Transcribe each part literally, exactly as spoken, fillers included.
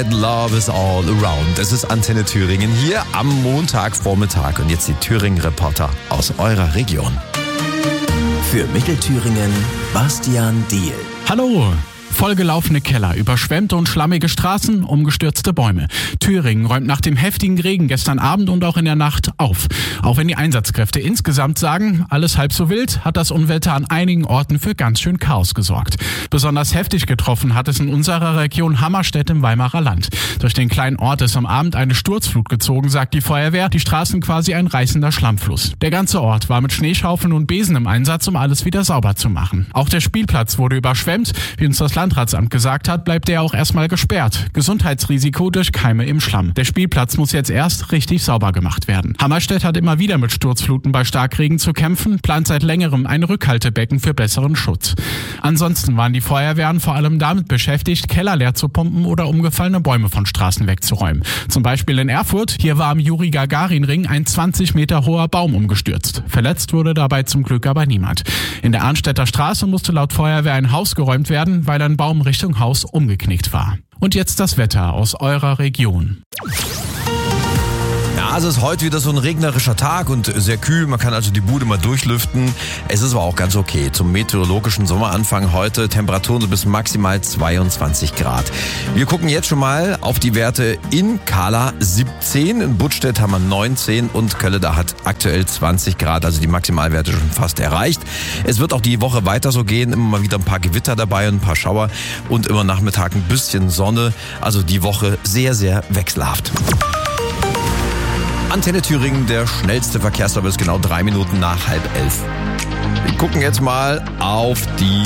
Love is all around. Es ist Antenne Thüringen hier am Montagvormittag und jetzt die Thüringen-Reporter aus eurer Region. Für Mittelthüringen Bastian Diehl. Hallo! Vollgelaufene Keller, überschwemmte und schlammige Straßen, umgestürzte Bäume. Thüringen räumt nach dem heftigen Regen gestern Abend und auch in der Nacht auf. Auch wenn die Einsatzkräfte insgesamt sagen, alles halb so wild, hat das Unwetter an einigen Orten für ganz schön Chaos gesorgt. Besonders heftig getroffen hat es in unserer Region Hammerstedt im Weimarer Land. Durch den kleinen Ort ist am Abend eine Sturzflut gezogen, sagt die Feuerwehr, die Straßen quasi ein reißender Schlammfluss. Der ganze Ort war mit Schneeschaufeln und Besen im Einsatz, um alles wieder sauber zu machen. Auch der Spielplatz wurde überschwemmt, wie uns das Landratsamt gesagt hat, bleibt er auch erstmal gesperrt. Gesundheitsrisiko durch Keime im Schlamm. Der Spielplatz muss jetzt erst richtig sauber gemacht werden. Hammerstedt hat immer wieder mit Sturzfluten bei Starkregen zu kämpfen, plant seit längerem ein Rückhaltebecken für besseren Schutz. Ansonsten waren die Feuerwehren vor allem damit beschäftigt, Keller leer zu pumpen oder umgefallene Bäume von Straßen wegzuräumen. Zum Beispiel in Erfurt, hier war am Juri-Gagarin-Ring ein zwanzig Meter hoher Baum umgestürzt. Verletzt wurde dabei zum Glück aber niemand. In der Arnstädter Straße musste laut Feuerwehr ein Haus geräumt werden, weil ein Baum Richtung Haus umgeknickt war. Und jetzt das Wetter aus eurer Region. Ja, es ist heute wieder so ein regnerischer Tag und sehr kühl. Man kann also die Bude mal durchlüften. Es ist aber auch ganz okay. Zum meteorologischen Sommeranfang heute Temperaturen so bis maximal zweiundzwanzig Grad. Wir gucken jetzt schon mal auf die Werte in Kahla siebzehn. In Buttstedt haben wir neunzehn und Kölleda hat aktuell zwanzig Grad. Also die Maximalwerte schon fast erreicht. Es wird auch die Woche weiter so gehen. Immer mal wieder ein paar Gewitter dabei und ein paar Schauer und immer Nachmittag ein bisschen Sonne. Also die Woche sehr, sehr wechselhaft. Antenne Thüringen, der schnellste Verkehrsservice, genau drei Minuten nach halb elf. Wir gucken jetzt mal auf die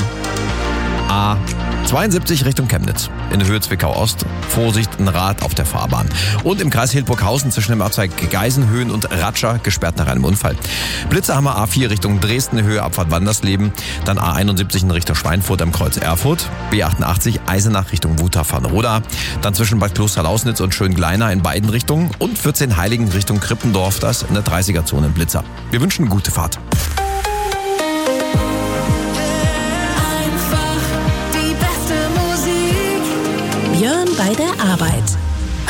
A zweiundsiebzig Richtung Chemnitz. In der Höhe Zwickau Ost. Vorsicht, ein Rad auf der Fahrbahn. Und im Kreis Hildburghausen zwischen dem Abzweig Geisenhöhen und Ratscher gesperrt nach einem Unfall. Blitzer haben wir A vier Richtung Dresden, Höhe Abfahrt Wandersleben. Dann A einundsiebzig in Richtung Schweinfurt am Kreuz Erfurt. B achtundachtzig Eisenach Richtung Wutach-Farnroda. Dann zwischen Bad Kloster-Lausnitz und Schöngleina in beiden Richtungen. Und vierzehn Heiligen Richtung Krippendorf, das in der dreißiger Zone in Blitzer. Wir wünschen eine gute Fahrt.